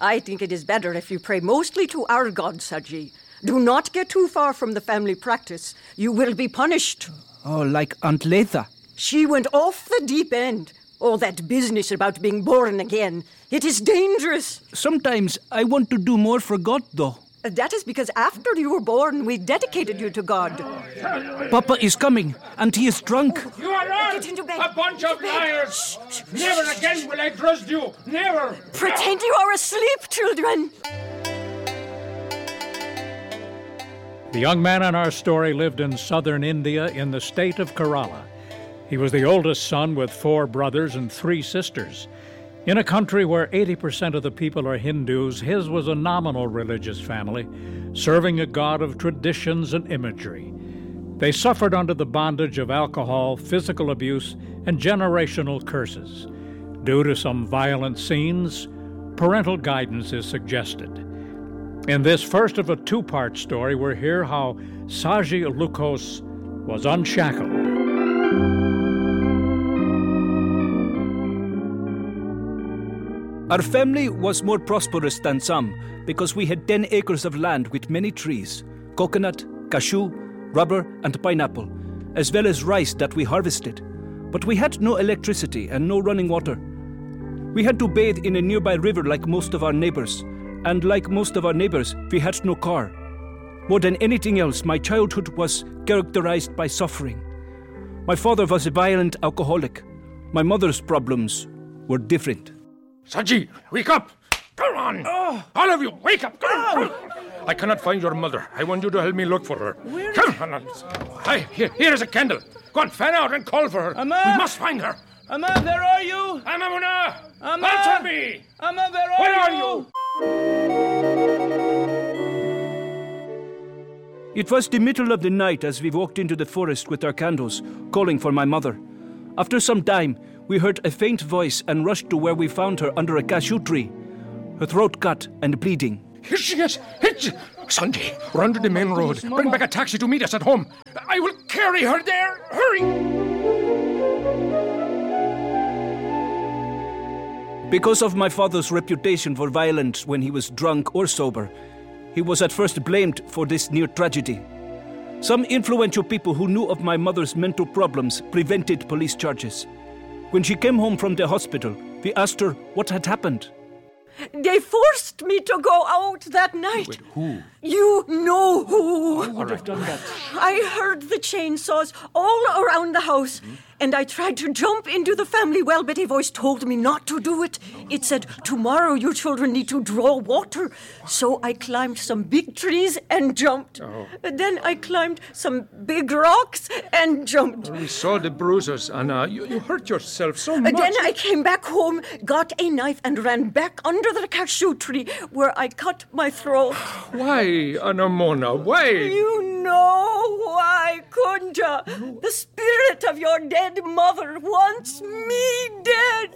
I think it is better if you pray mostly to our God, Saji. Do not get too far from the family practice. You will be punished. Oh, like Aunt Letha. She went off the deep end. All that business about being born again. It is dangerous. Sometimes I want to do more for God, though. That is because after you were born, we dedicated you to God. Papa is coming, and he is drunk. You are all Get into bed. a bunch of liars. Never again will I trust you. Never. Pretend you are asleep, children. The young man in our story lived in southern India in the state of Kerala. He was the oldest son with 4 brothers and 3 sisters. In a country where 80% of the people are Hindus, his was a nominal religious family, serving a god of traditions and imagery. They suffered under the bondage of alcohol, physical abuse, and generational curses. Due to some violent scenes, parental guidance is suggested. In this first of a 2-part story, we'll hear how Saji Lukos was unshackled. Our family was more prosperous than some because we had 10 acres of land with many trees, coconut, cashew, rubber, and pineapple, as well as rice that we harvested. But we had no electricity and no running water. We had to bathe in a nearby river like most of our neighbors, and like most of our neighbors, we had no car. More than anything else, my childhood was characterized by suffering. My father was a violent alcoholic. My mother's problems were different. Saji, wake up! Come on! All of you, wake up! Come on! I cannot find your mother. I want you to help me look for her. Come on! Hi, here is a candle. Go on, fan out and call for her. Amma! We must find her. Amma, where are you? Amma Muna! Amma! Answer me! Amma, Where are you? It was the middle of the night as we walked into the forest with our candles, calling for my mother. After some time, we heard a faint voice and rushed to where we found her under a cashew tree, her throat cut and bleeding. Here she is! Sanjay, run to the main road. Bring back a taxi to meet us at home. I will carry her there. Hurry! Because of my father's reputation for violence when he was drunk or sober, he was at first blamed for this near tragedy. Some influential people who knew of my mother's mental problems prevented police charges. When she came home from the hospital, we asked her what had happened. They forced me to go out that night. Wait, who? You know who. I would have done that. I heard the chainsaws all around the house, and I tried to jump into the family well, but a voice told me not to do it. It said, tomorrow your children need to draw water. So I climbed some big trees and jumped. Then I climbed some big rocks and jumped. We saw the bruises, Anna. You hurt yourself so much. Then I came back home, got a knife, and ran back under the cashew tree where I cut my throat. Why, Anna Mona? Why? You know why, Kunja. The spirit of your dead mother wants me dead.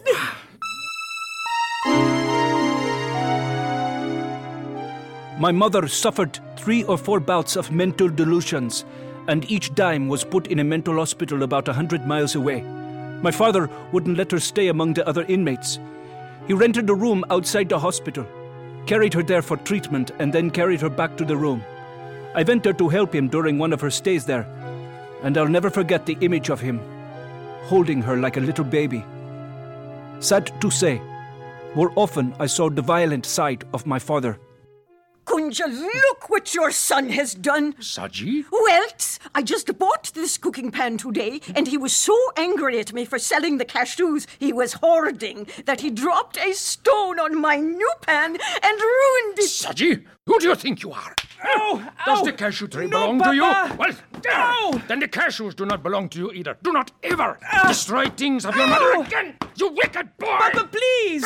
My mother suffered 3 or 4 bouts of mental delusions, and each dime was put in a mental hospital about 100 miles away. My father wouldn't let her stay among the other inmates. He rented a room outside the hospital, carried her there for treatment, and then carried her back to the room. I went there to help him during one of her stays there, and I'll never forget the image of him, holding her like a little baby. Sad to say, more often I saw the violent side of my father. Kunja, look what your son has done. Saji? Well, I just bought this cooking pan today, and he was so angry at me for selling the cashews he was hoarding that he dropped a stone on my new pan and ruined it. Saji, who do you think you are? Does the cashew tree belong to you? Well, then the cashews do not belong to you either. Do not ever destroy things of your mother again, you wicked boy! Papa, please!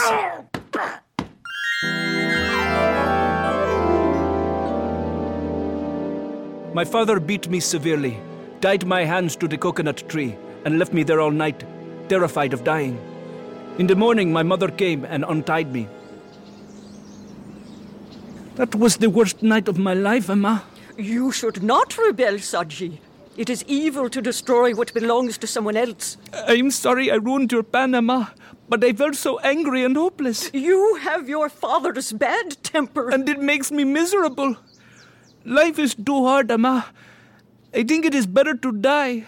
My father beat me severely, tied my hands to the coconut tree, and left me there all night, terrified of dying. In the morning, my mother came and untied me. That was the worst night of my life, Amma. You should not rebel, Saji. It is evil to destroy what belongs to someone else. I'm sorry I ruined your pan, Amma, But I felt so angry and hopeless. You have your father's bad temper. And it makes me miserable. Life is too hard, Amma. I think it is better to die.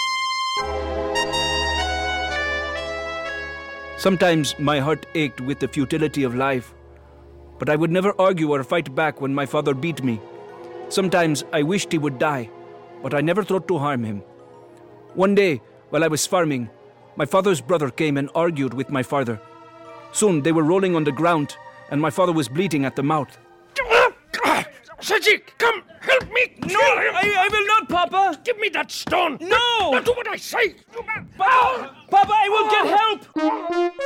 Sometimes my heart ached with the futility of life. But I would never argue or fight back when my father beat me. Sometimes I wished he would die, but I never thought to harm him. One day, while I was farming, my father's brother came and argued with my father. Soon they were rolling on the ground, and my father was bleeding at the mouth. Saji, come, help me. No, I will not, Papa. Give me that stone. No. Now do what I say. Papa, I will get help.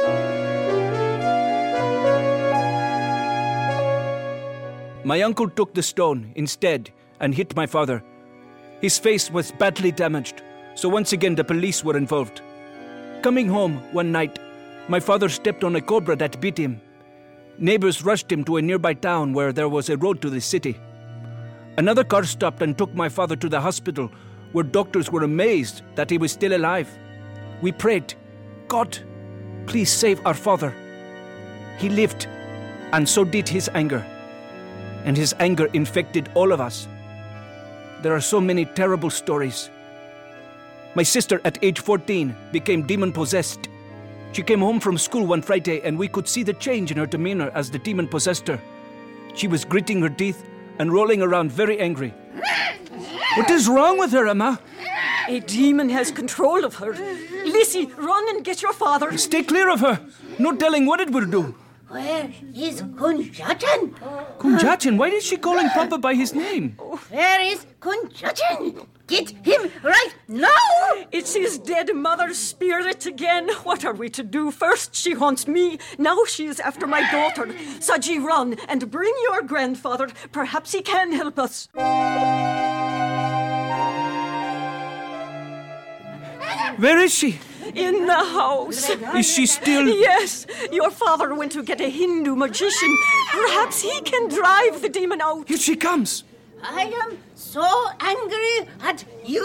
My uncle took the stone instead and hit my father. His face was badly damaged, so once again the police were involved. Coming home one night, my father stepped on a cobra that bit him. Neighbors rushed him to a nearby town where there was a road to the city. Another car stopped and took my father to the hospital, where doctors were amazed that he was still alive. We prayed, God, please save our father. He lived, and so did his anger. And his anger infected all of us. There are so many terrible stories. My sister at age 14 became demon-possessed. She came home from school one Friday and we could see the change in her demeanor as the demon possessed her. She was gritting her teeth and rolling around very angry. What is wrong with her, Amma? A demon has control of her. Lissy, run and get your father. Stay clear of her. No telling what it will do. Where is Kunjatan? Kunjatan? Why is she calling Papa by his name? Where is Kunjatan? Get him right now! It's his dead mother's spirit again. What are we to do? First she haunts me, now she is after my daughter. Saji, run and bring your grandfather. Perhaps he can help us. Where is she? In the house. Is she still... Yes, your father went to get a Hindu magician. Perhaps he can drive the demon out. Here she comes. I am so angry at you.